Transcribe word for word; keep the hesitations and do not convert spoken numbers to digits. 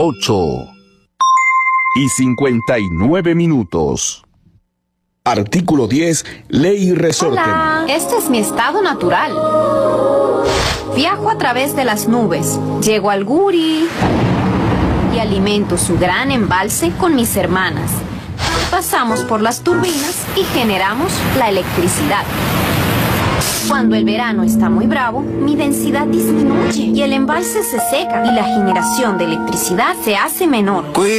ocho y cincuenta y nueve minutos. Artículo diez. Ley resorte. Hola, este es mi estado natural. Viajo a través de las nubes, llego al Guri y alimento su gran embalse con mis hermanas. Pasamos por las turbinas y generamos la electricidad. Cuando el verano está muy bravo, mi densidad disminuye y el embalse se seca y la generación de electricidad se hace menor.